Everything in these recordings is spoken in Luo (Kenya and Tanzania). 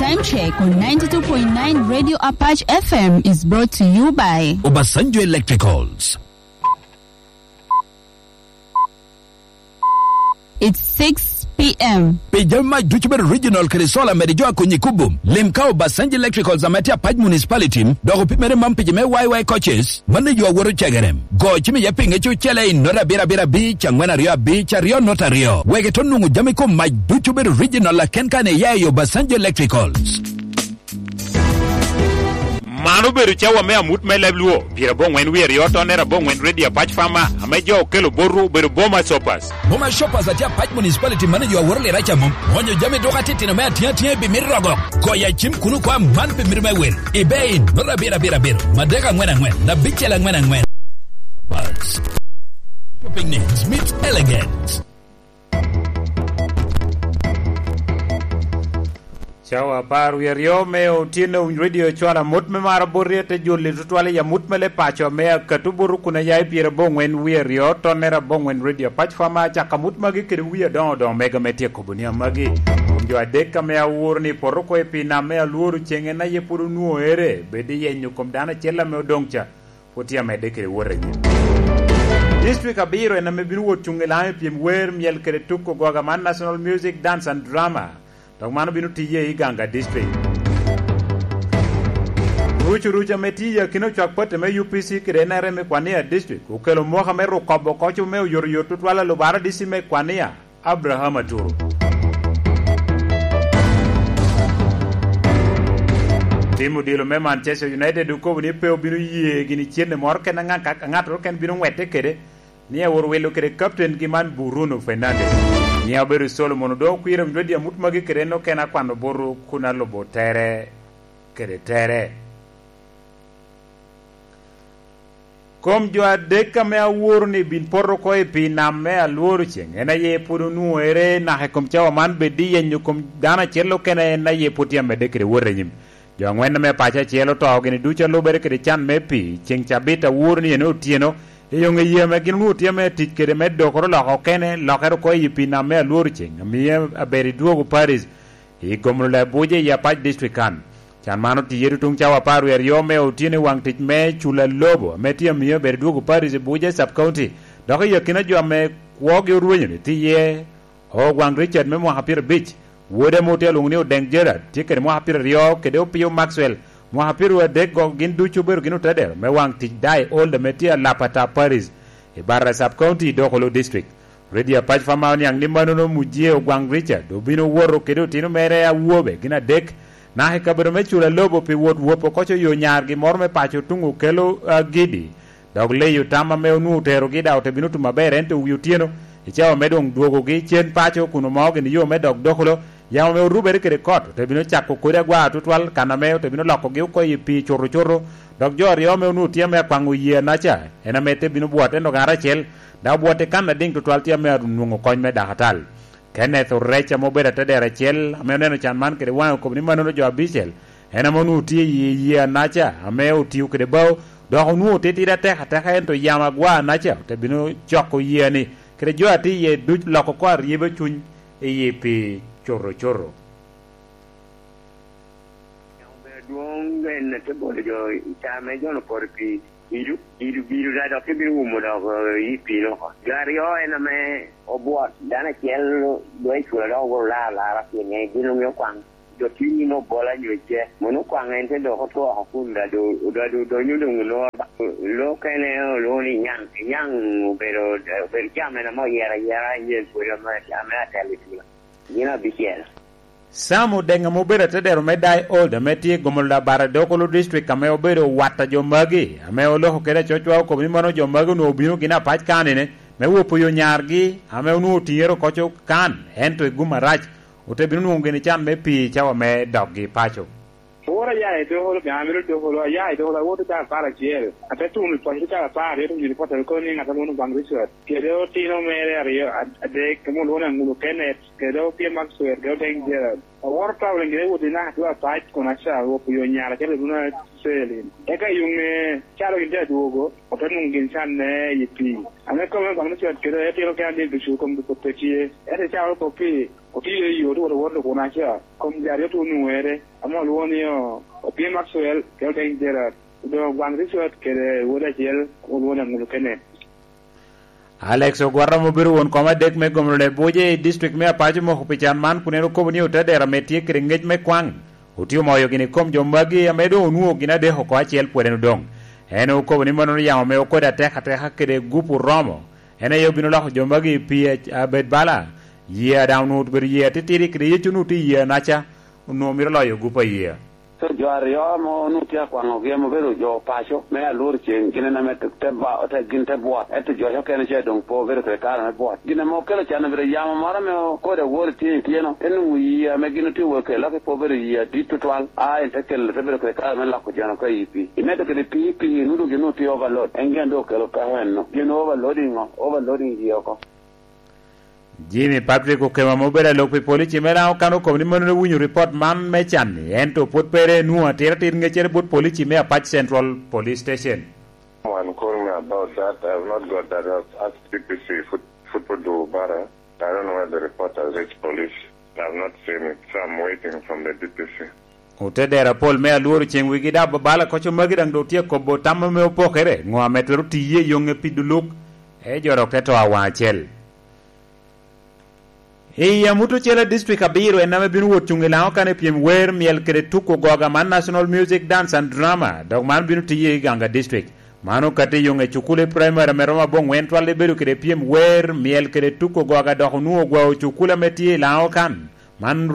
Time check on 92.9 Radio Apache FM is brought to you by Obasanjo Electricals. It's 6 p.m. Pejama Duchber Regional Krisola Medijoa Kunyikubum. Limkao Obasanjo Electricals Amatia Paj Municipality. Dogo Pimere Mampijame YY coaches. Manajo Woro Chagarem. Go Chimi Yaping Chele in Nora Bira Beach and Wenaria Beach Rio Notario. Wegetonu Jamiko Maj Duchber Regional Kenkane Yayo Obasanjo Electricals. Manu berucha wa mea mut melebluo bira bon wen we rioto nera bon wen ready patch farmer amejo kelo boru beru boma shoppers atia Patch Municipality manager worle racha mom onyo jame doka titi na mea tia bi mirrogo ko ya chim kunu kwa man bi mirme wer ibein nora bira madega ngwena na bichela ngwena shopping needs meet elegant. Chawa paru ya rio meo tino radio chwala mutme mara borre te jole tutwale ya mutmele pacho mea katuburu kuna ya ipira bongwen we rio tonera bongwen radio patch fama chaka mutmagi kiri we don mega metia kobunia magi umjo adeka mea urni poroko epina mea luoru chenge na ye puru nuo ere bedi ye nyukom dana chela meo dongcha potia medekiri wore nye District Abiro ena mebiru wochungelame piem wer miel kere tuko Gogaman National Music Dance and Drama Dog mano binu tiye Iganga district. Rucha metiya kino chak pate me UPC kirenere me kwania district. Ukelo moha me rokobo kocho me yor tutwala lubara disi me kwania Abraham Aturu. Timu dilo me Manchester United uko ni peo binu ye gini chiene morke na ngatro ken binu wete kede. Nia worwelo kede captain giman Bruno Fernandes. Nia beru Solomon do kuira mdodi mutmagi kereno kena kwando boru kuna lobo tere kere tere. Kom jwa deka mea wurni bin porro koe pina mea luoru cheng. Ena ye puru nuere na hekom chawa man bedi yenyu kom dana chelo kena ena ye putia medekere wurre nyim. Jwa ngwena me pacha chelo to ageni ducha lubere kere chan me pi cheng chabita wurni eno tieno. Yung yeme ginu tiame tikere meddo koro la kene la kero ko yipina me lurching mi aberi duogo Paris I gomro la boje ya Patch district kan chan mano tiyeru tung chawa paru erio me utine wang tik me chula lobo metia mi aberi duogo Paris boje sub county doko yakina jo me kwoge ruwenye tiye o wang Richard me mo hapir beach wode motel ungni dengera tikere mo hapir rio kede opio Maxwell mo hapiru dek go gindu chuberu ginu teder me wang tik dai all the metia lapata Paris e barra sub county dokolo district ready Patch fama ni ang limbano no mujie ogwang Richard obino woro kedo tino mere ya wobe gina dek na he kabero me chula lobo pi wot wopo kocho yo nyar gi morme pacho tungu kelo gidi dog le yu tama me nu tero gida ote binu tuma bere ente uyutieno ichawa medong duogo gi chen pacho kuno moge ni yo medok dokolo ya me rubere kere kot te bino chako koda gwa tutwal kana me te bino loko gi ko yipi choro dog jor yo me nu tie me kwangu ye na cha ena me te bino buate no gara chel da buate kana ding tutwal tie me nungo kon me da hatal Kenneth Recha mo bera te dere chel me neno chan man kere wan ko ni mano jo abichel ena mo nu tie ye na cha ame utiu kere baw do nu te tira te hata ento yama gwa na cha te bino choko ye ni kere jo ati ye du loko ko riebe chuny e yipi choro Duong en te bole jo chame jo no porpi iru da do ke biru mo da ipi no gario en me obo dana kiel do e chula do la ke ne gino yo kwang do tini no bola nyo che mono kwang en te do ko to akunda do nyu do no lo ke ne lo ni nyang pero chame na mo yera ye fuera ma chame a telefila Gina bikiel Samu denga mobera tedero medai olda meti gomolda bara dokolo district kame obero wata jomagi ame oloho keda chochwa ko mimono jomagi no bino gina Patch kanene me wopo yo nyargi ame nu tiero kocho kan ento guma rach ote bino ngene chan me pi chawa me doggi pacho ora ya e do me amiro do holo ya e do la woto ta para chiel ate tu mi pochi ta para e mi porta ko ni ngata mono bang research ke do tino mere ario ade kemo lona ngulo kenet ke do pie Maxwell ke do danger ora ta wala ngire woto na to Patch kona cha wo yo nyara ke do na selin eka yung chalo ginte duogo otanung ginsan ne yipi ame ko me bangno chat kero etiro kan de bisu kom ko petie ete chalo ko pi oti yo do wo ko na cha kom jare to nuere amo luoni yo opi maxwell kel de dera do bangri chat kere woda jel wona ngulu kene Alex Ogwarra mobiru won koma dek me gomrone boje district me apaje mo hopichan man kuneno ko ni utadera metie kringej me kwang utio moyo gini kom jombagi amedo unuo gina de hoko achiel puereno dong eno ko ni mano yamo me okoda teka kede gupu romo ene yo bino lako jombagi pie abed bala ye download ber ye titiri kede yechunu ti ye nacha no miro loyo gupa ye so joario mo nutia kwango ge mo bero jo pacho me alur chen kine na me teba ota ginte bua et jo yo kene che dong po bero te kara me bua gine mo kele chana bero yama mara me ko de wor ti tieno enu yi me gine ti wo ke la ke po bero yi di tutwal a ente kel te bero ke kara me la ko jana ko yipi imeto ke pi nudu ge no ti overload engendo ke lo ka henno gine overloading yi ko Jimmy Patrick Okema mobile lokpi polici mera okano komni manu wunyu report man mechan ento put pere nuwa tira ngechere put polici me Apache Central Police Station. One calling me about that. I have not got that. I've asked PPC football do better. I don't know where the report has reached police. I have not seen it, so I'm waiting from the DPC. Utedera Paul me aluru cheng wigida babala kocho magidang dotia kobo tamma me opokere ngwa metru tiye yonge piduluk jorok teto awachel. Iya mutu chela district abiro ename binu wochungi lao kane piem wer miel kere tuko goga man National Music Dance and Drama dog man binu tiye ganga district manu kate yonge chukule primary meroma bong wentwale beru kere piem wer miel kere tuko goga dog nuo gwa chukula metie lao kan man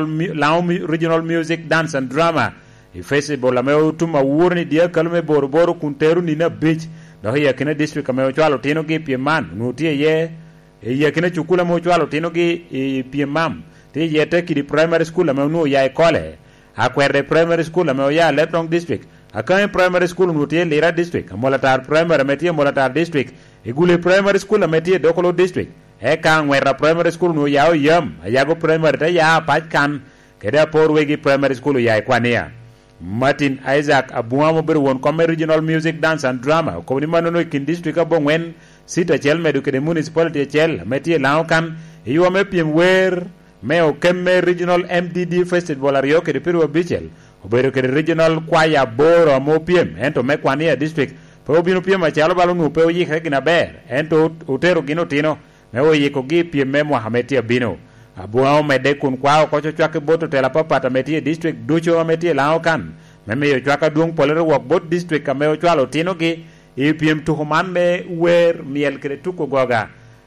regional music dance and drama festival ame utuma wurni dia kalme boru kunteru nina beach dog ya kene district ame chwalo tino ki piem man nutie ye ye kene chukula mo chwalo tino gi piemam ti yete ki primary school ame no ya ekole akwerde primary school ame ya Leptong district akan primary school no ti Lira district molatar primary metie molatar district igule primary school ame ti Dokolo district kan wera primary school no ya yam ayago primary ta ya pachkan keda porwegi primary school ya ekwania Martin Isaac abuamo ber won come regional music dance and drama ko ni manono kin district abongwen sita chel medu kede municipality chel metie laukan iwa me piem wer me o kemme regional MDD festival ario kede piru bichel obero kede regional kwaya boro mo piem ento me kwania district po binu piem achalo balu nu pe oyi kegina ber ento utero gino tino me oyi ko gi piem me Mohamedia bino abuao mede kun kwao kocho chwake boto tela papata metie district ducho metie laukan me yo chwaka duong polero wok bot district kameo chwalo tino gi ipiem tuhuman me wer miel kere tuko goga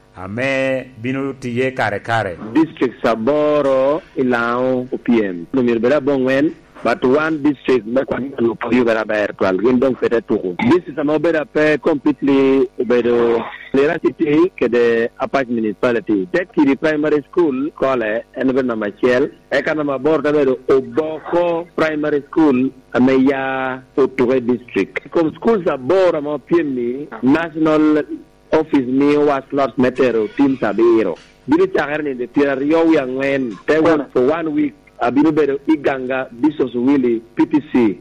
ame binu tiye kare district saboro ilao opiem no mirbera bongwen but one district me kwani no poyo bera ber twal gendong fete tuko this is a bera pe completely bedo Lira city ke de Apache municipality that ki primary school kole enber na machel ekana mabor da bedo oboko primary school ameya Otuwe district comme schools abora mo piemi national office mi was not metero team sabiro bini chagarne de tirario yangwen they went for 1 week abinu bedo iganga bisos willy PPC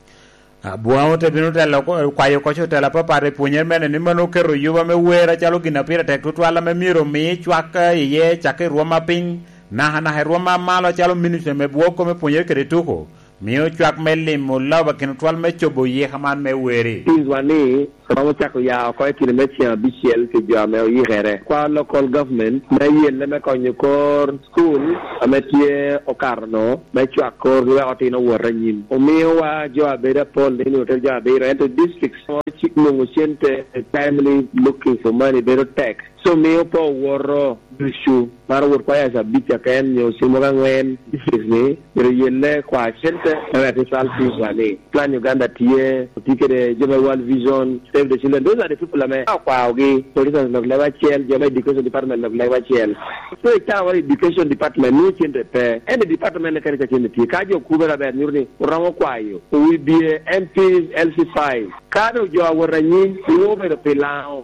abuao te binu tela ko kwayo kocho tela papare punyer mene ni mano kero yuba me wera chalo gina pira tek tutwala me miro mi chwaka ye chake ruoma ping na ruoma malo chalo minute me buoko me punyer kere tuko mio chwak me limo laba kinu twal me chobo ye haman me weri Pizwani Samo chako ya kwa kile mechi ya BCL ke jwa me yigere kwa local government me yelle me konyo kor school ametie okarno me chwa kor le otino woranyim omiwa jwa beda pol ni hotel jwa beda into districts so chikmo siente timely looking for money better tax so me po woro bishu para wor kwa ya bitia ken yo simoga ngwen districts ni yelle kwa siente ate sal Pizwani plan Uganda tie tikere jwa World Vision Save the Children. Those are the people that are police of Leva Chiel, Jama Education Department of Leva Chiel. So it's our education department, new change repair, and the department that can change the Kajo Kubera Bad Nurni, Ramo Kwayo, who will be MPs LC5. Kado Joa Waranin, who over the Pilao.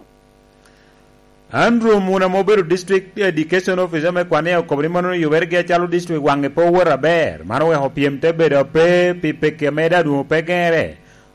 Andrew Muna Moberu District Education Officer me kwanea Kobrimano Yuverge Chalo District Wange Power Bear, Manoe Hopiem Tebe de Pe, Pipe Kemeda, Dumopegere.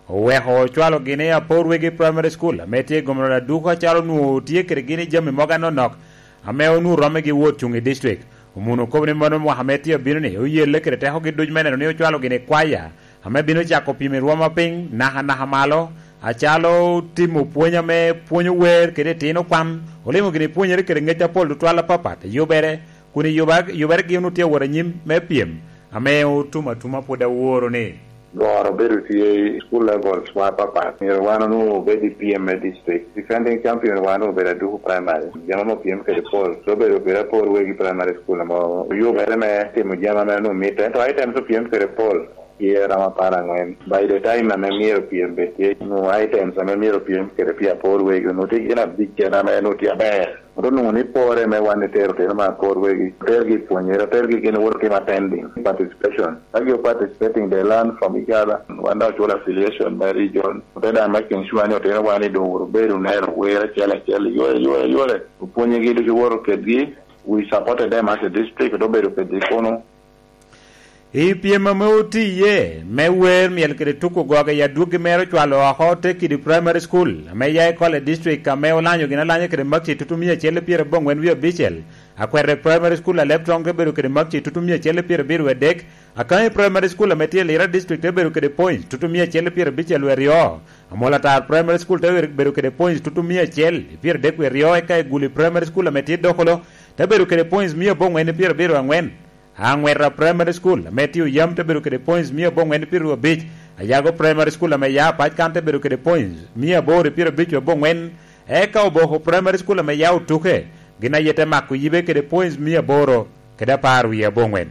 weho chwalo gini aporwegi primary school ametie gomroda duko chalo nu tie kere gini jami mogano nok ameo nu rome gi wuot chungi district umuno kobni mano Mohamed Birni oye lekre te hogi duj meneno ni chwalo gini kwaya ame bino chako pimi ruoma ping naha malo achalo timo puonya me puonyo wer kede tino kwam olemo gini puonyere kere ngecha pol twala papat yubere kuni yubere gi unu tie wora nyim me piem ame tuma poda woro ni Goro beru tie school level swa papa. Nirwana no bedi PM district. Defending champion wano beda du primary. Jama mo PM ke pol. So beru beda pol wegi primary school mo. Yo beda me timo jama me no mite. To item so PM ke pol. Here rama para ngwen. By the time I'm near PM beti no items I'm near PM ke pia pol wegi no te gina bigena me no tia be. Rono ni pore me wane ter ma pol wegi. Tergi puonyera tergi gina work in attending participation. As you participating they learn from each other. One actual affiliation by region. Then I'm making sure you know one do beru na where chele yole. Puonye gi do work gi. We supported them as a district do beru pe dikono. PM moti ye mewer miel kede tuko goga ya dugi mero chwalo ahote kidi primary school me ya kole district ka me olanyo gina lanyo kede makchi tutumia chele pire bongwen wi bichel akwere primary school a leptong ke beru kede makchi tutumia chele pire biru wedek akai primary school metie lira district te beru kede points tutumia chele pire bichel werio amola tar primary school te beru kede points tutumia chele pire dek werio kai guli primary school metie dokolo te beru kede points mia bongwen pire biru angwen Angwera primary school metiu yam te beru kede points mia bongwen piru beach ayago primary school me ya pach kante beru kede points mia bore piru beach bongwen eka obo primary school me ya utuke gina yete maku yibe kede points mia boro kede paru ya bongwen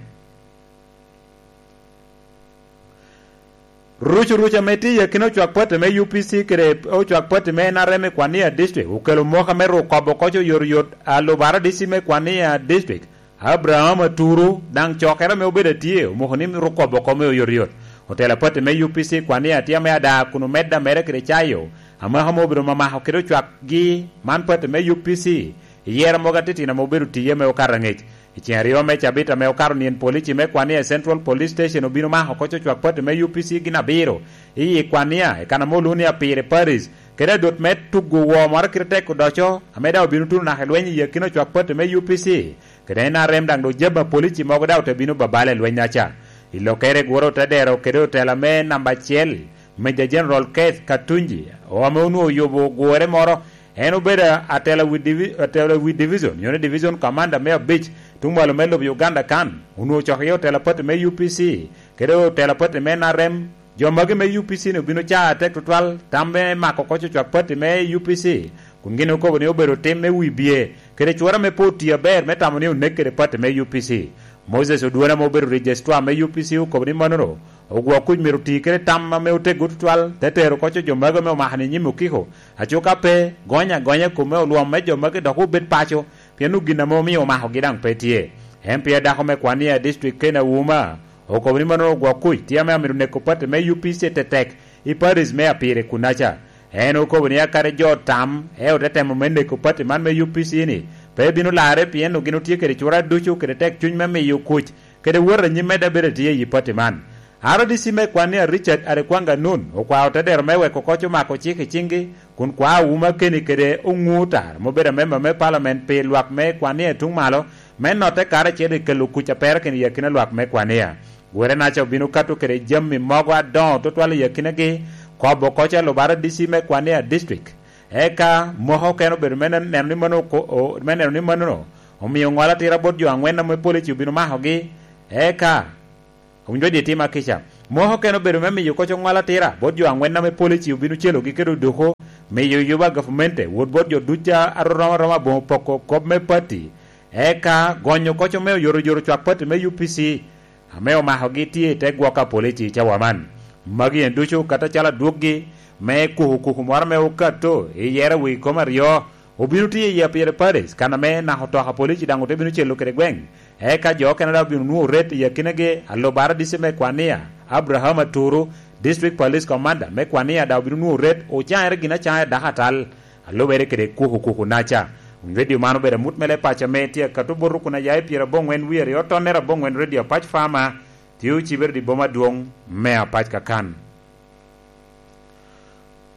rucha meti ya kino chwak pote me UPC kede o chwak pote me NRM kwania district ukelo moka meru kobo kocho yor alobara disi me kwania district Abraham Turu dang chokera me obeda tie mohoni rukobo ko me yoriot hotela pote me UPC kwani atia me ada kunu medda mere kre chayo ama hamo biro mama hokero chwak gi man pote me UPC yera mogatiti na moberu tie me okarangech ichiario me chabita me okaro nien polici me kwani Central Police Station obino ma hokocho chwak pote me UPC gina biro i kwani kana moluni apire Paris kere dot met tugu wo mar krete ko docho ameda obino turu na helwenyi yakino chwak pote me UPC kede na rem dang do jeba polici mogo daw te bino babale lwenya cha ilo kere goro te dero kede tela me namba chiel Major General Keith Katunji o amonu yobo gore moro eno beda atela with division yone division commander me beach tumwalo melo Uganda kan unu chokhyo tela pote me UPC kede tela pote me na rem jomage me UPC no bino cha tek total tambe makokocho chwak pote me UPC kungine ko boni obero teme wibie kede chwara me poti aber metamoni unekere pate me UPC Moses oduana mo obero registra me UPC ko boni manoro ogwa kuj meruti kede tamma me ote gutwal tetero kocho jomago me mahani nyimu kiko achoka pe gonya ko me oluam me jomage doko bet pacho pianu gina mo mi o maho gidang petie empia dako me kwania district kena wuma ko boni manoro ogwa kuj tiame amirune ko pate me UPC tetek I Paris me apire kunacha eno ko bani akare jo tam e o temo mende ko pati man me UPC ni pe binu lare pieno ginu tie kere chura duchu kere tek chuny me yukuch kere wora nyi meda bere tie yi pati man aro disi me kwani Richard are kwanga nun o kwa oteder mewe kokocho mako chike chingi kun kwa uma keni kere ungutar mo bere me parliament pe luak me kwani tung malo men note kare chede kelu kucha per keni yakina luak me kwani gore na cho binu katu kere jammi mogwa don to twale yakina ge ko bokocha lo bara disi me kwania district eka moho keno ber menen ni mano ko menen ni mano o mi ngwala tira bodjo angwena me polici binu ma hogi eka unjo di tima kisha moho keno ber memi yo kocho ngwala tira bodjo angwena me polici binu chelo gi kedo doho me yo yuba government wod bodjo ducha aroma bo poko ko me party eka gonyo kocho me yoro chwak party me UPC ameo ma hogi tie te gwoka polici cha waman magi enducho kata chala duogi me kuhu mara me ukato yera wi komario obinuti ya pere pares kana me na hoto ha polici dango te binu chelo kere gweng eka jo kana da binu nu ret ya kinege allo bara dise me kwania Abraham Turu district police commander me kwania da binu nu ret o chaere gina chae da hatal allo bere kere kuhu nacha video mano bere mutmele pacha metia katu boru kuna yai pira bongwen wiere otonera bongwen radio patch farma tiu chiber di boma duong mea pach kakan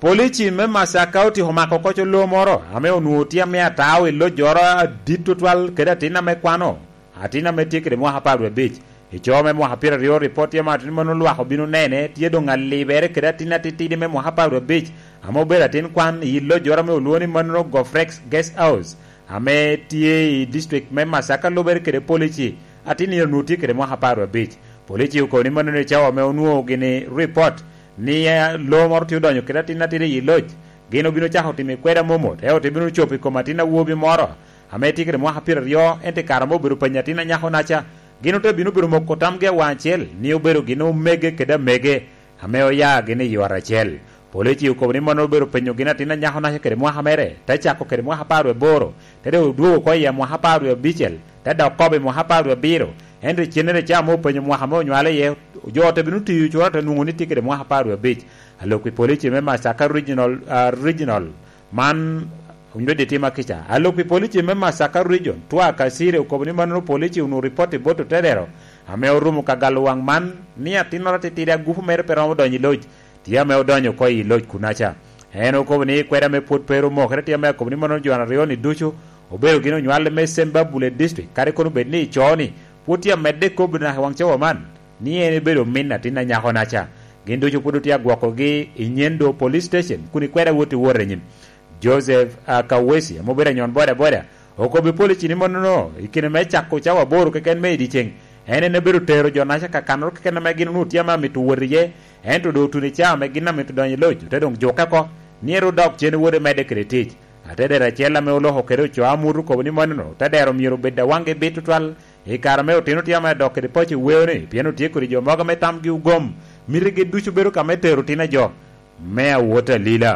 Polisi me Masaka oti homako kocho lo moro ame onuotia me atawe lo jora ditutwal keda tina me kwano atina me tikre mo hapadwe beach ichome mo hapira rio report ya matini mano luako binu nene tiedo ngalibere keda tina titidi me mo hapadwe beach amo bera tin kwan yilo jora me uluoni mano Gofrex guest house ame tie district me Masaka lo bere kede polisi atini yonuti kede mo hapadwe beach polisi uko ni mano ne chawa me onuo gini report ni lo mor ti donyo keda tina tire yiloj gino bino chaho timi kweda momot eo tibino chopi komatina wobi moro ameti kre mo hapir rio ente karamo biru panyatina nyaho nacha gino te bino biru mokotamge wanchel ni oberu gino mege keda mege ameo ya gini yuara chel politi uko ni mono biru penyo gina tina nyaho nacha kre mo hamere ta chako kre mo haparu boro tede uduo ko ya mo haparu bichel tada kobe mo haparu biro ende chenere cha mo penyo mo hamo nywale ye jote binu ti chorata nunguni tikere mo haparu beach aloku polisi me Masaka regional man unde tima kicha aloku polisi me Masaka region twa kasire ukobni manu polisi unu report boto tedero ame orumu kagaluang man ni atinora titira gufu mere pero donyi loj tia me odonyo ko yi loj kunacha eno kobni kwera me put pero mo kreti ame kobni manu jwana rioni duchu obero gino nywale me Semba Bule district kare kono bedni choni putia medde kobna wangchawa man ni ene bedo minna tina nyaho nacha gindo chupudutia gwakogi inyendo police station kuni kwera wote wore nyim Joseph Kawesi mobera nyon boda okobe polisi ni mono ikine mecha ko chawa boru keken meidi cheng ene ne bedo tero jonacha kakanor keken megin nutia ma mitu woriye ento do tuni cha megina mitu donyi loju tedong joka ko niero dok chene wore mede kretich atede rachela me olo hokero cho amuru ko ni mono tadero miro bedda wange betutwal e karame otino tiama doke de pochi weone piano tie kuri jo moga metam gi ugom mirige duchu beru kamete rutina jo mea wota lila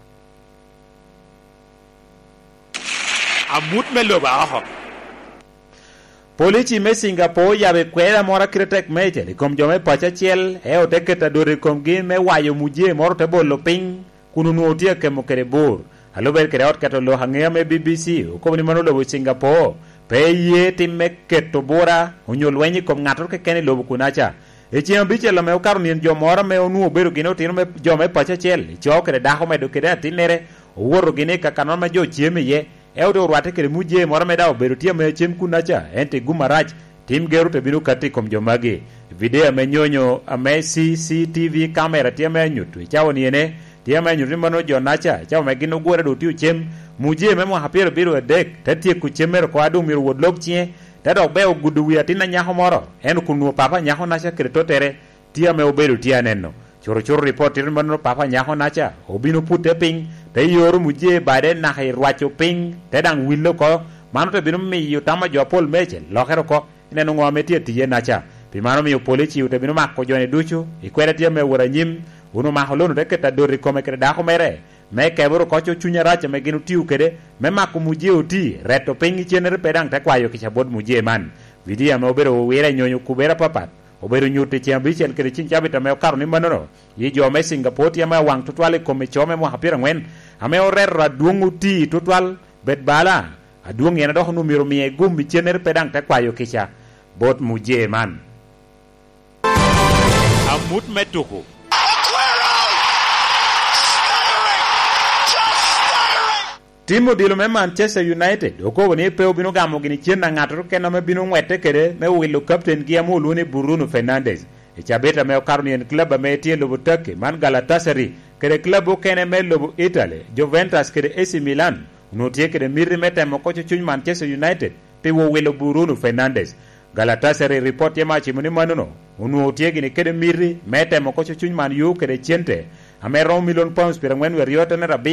amut meloba aho polisi me Singapore yabe kwera mora kritek meje kom jo me pacha chiel e oteketa dore kom gi me wayo muje moro te bolo ping kununu otie kemo kere bor alober kere ot kato lo hangea me BBC ko ni mano lo Singapore peye timme keto bora onyol wenyi kom ngator ke kene lobu kunacha echiem biche la me okaro nien jomora me onu oberu gino tino me jome pacha chel chokre daho me dokere atinere oworo gine kakano me jo chieme ye eudo rwate kere muje mora me da oberu tie me chiem kunacha ente gumarach tim geru te binu kati kom jomage video me nyonyo ame CCTV camera tie me nyutu chawo niene tie me nyutu mano jonacha chawo me gino gore do tiu chem muje memo hapiro biro dek tatie ku chemero ko adu miru wodlok chie tado be ogudu wi atina nyaho moro en kunu papa nyaho nacha kreto tere tia me oberu tia neno choro report ir mano papa nyaho nacha obino pute ping te yoru muje bade na hay rwacho ping te dang willo ko mano te bino mi yutama jo pol meche lokero ko neno ngome tie tie nacha pi mano mi polisi ute bino makko jone duchu ikwere tia me wora nyim uno ma holono de keta dori ko me kre da ko mere me keburu kocho chunya racha me ginu tiu kede me maku muje oti reto pengi chenere pedang te kwayo kichabod muje man vidia me obero wera nyonyo kubera papat obero nyute chiambichel kede chinchabita me okaro ni manono yi jo me Singapore tia me wang tutwale kome chome mo hapira ngwen ame orera duongu ti tutwal bet bala aduong yana doh numero mie gumbi chenere pedang te kwayo kicha bot muje man amut metuku Timo dilo me Manchester United oko ni pe obino gamo gini chiena ngato keno me bino ngwete kede me wilo captain gi amu luni Bruno Fernandes e chabeta me okarni en club me tie lobo take man Galatasaray kede club o kene me lobo Italy Juventus kede AC Milan no tie kede mirri meta mo ko chuny Manchester United pe wo wilo Bruno Fernandes Galatasaray report ya machi muni manuno unu tie gini kede mirri meta mo ko chuny Man U kede chente ame £1 million per ngwen wer yota ne rabi